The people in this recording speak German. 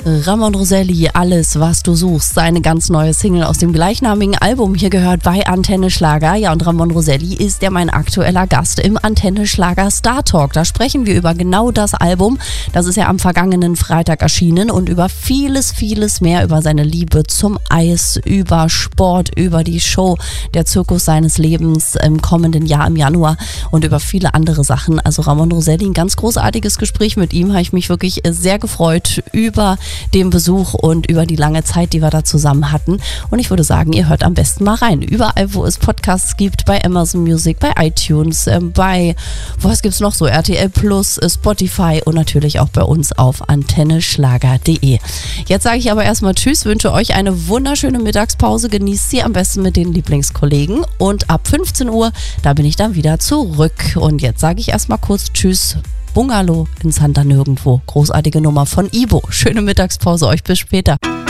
Ramon Roselli, Alles, was du suchst, seine ganz neue Single aus dem gleichnamigen Album hier gehört bei Antenne Schlager. Ja, und Ramon Roselli ist ja mein aktueller Gast im Antenne Schlager Star Talk. Da sprechen wir über genau das Album. Das ist ja am vergangenen Freitag erschienen und über vieles, vieles mehr, über seine Liebe zum Eis, über Sport, über die Show, der Zirkus seines Lebens im kommenden Jahr im Januar und über viele andere Sachen. Also Ramon Roselli, ein ganz großartiges Gespräch mit ihm, habe ich mich wirklich sehr gefreut über den Besuch und über die lange Zeit, die wir da zusammen hatten. Und ich würde sagen, ihr hört am besten mal rein. Überall, wo es Podcasts gibt, bei Amazon Music, bei iTunes, bei, was gibt's noch so, RTL Plus, Spotify und natürlich auch bei uns auf antenneschlager.de. Jetzt sage ich aber erstmal Tschüss, wünsche euch eine wunderschöne Mittagspause, genießt sie am besten mit den Lieblingskollegen und ab 15 Uhr, da bin ich dann wieder zurück. Und jetzt sage ich erstmal kurz Tschüss. Bungalow in Santa Nirgendwo. Großartige Nummer von Ibo. Schöne Mittagspause euch, bis später.